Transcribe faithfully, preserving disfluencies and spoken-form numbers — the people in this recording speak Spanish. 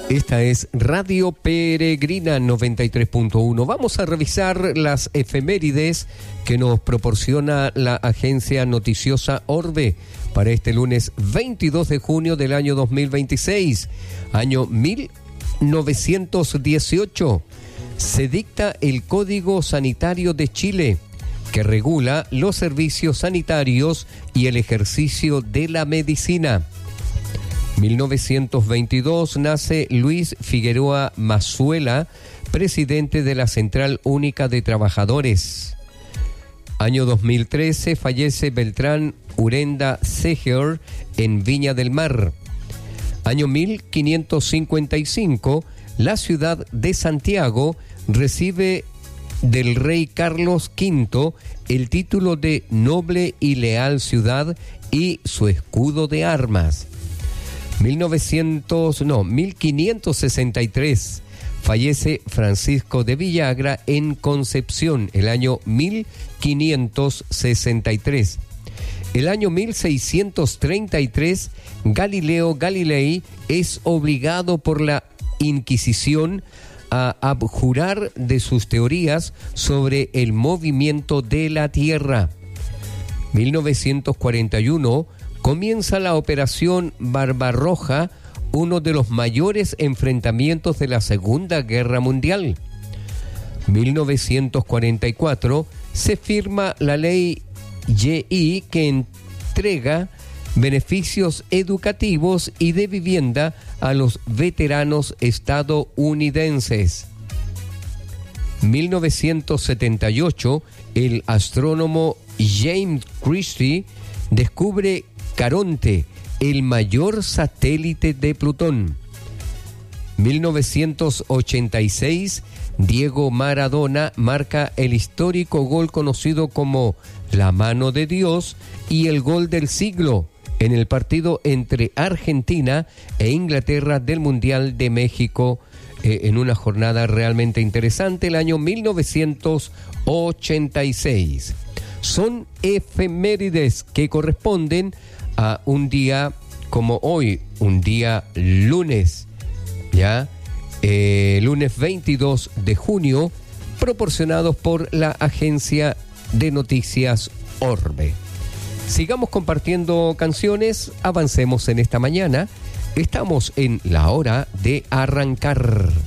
Esta es Radio Peregrina noventa y tres punto uno. Vamos a revisar las efemérides que nos proporciona la agencia noticiosa Orbe para este lunes veintidós de junio del año dos mil veintiséis, año mil novecientos dieciocho. Se dicta el Código Sanitario de Chile, que regula los servicios sanitarios y el ejercicio de la medicina. mil novecientos veintidós nace Luis Figueroa Mazuela, presidente de la Central Única de Trabajadores. Año dos mil trece fallece Beltrán Urenda Seger en Viña del Mar. Año mil quinientos cincuenta y cinco, la ciudad de Santiago recibe del rey Carlos quinto el título de noble y leal ciudad y su escudo de armas. mil novecientos, no, mil quinientos sesenta y tres fallece Francisco de Villagra en Concepción, el año mil quinientos sesenta y tres. El año mil seiscientos treinta y tres, Galileo Galilei es obligado por la Inquisición a abjurar de sus teorías sobre el movimiento de la Tierra. mil novecientos cuarenta y uno comienza la Operación Barbarroja, uno de los mayores enfrentamientos de la Segunda Guerra Mundial. mil novecientos cuarenta y cuatro se firma la ley Y I que entrega beneficios educativos y de vivienda a los veteranos estadounidenses. mil novecientos setenta y ocho, el astrónomo James Christie descubre Caronte, el mayor satélite de Plutón. mil novecientos ochenta y seis, Diego Maradona marca el histórico gol conocido como la mano de Dios y el gol del siglo en el partido entre Argentina e Inglaterra del Mundial de México, eh, en una jornada realmente interesante, el año mil novecientos ochenta y seis. Son efemérides que corresponden a un día como hoy, un día lunes, ¿ya? Eh, lunes veintidós de junio, proporcionados por la agencia de noticias Orbe. Sigamos compartiendo canciones, avancemos en esta mañana. Estamos en la hora de arrancar.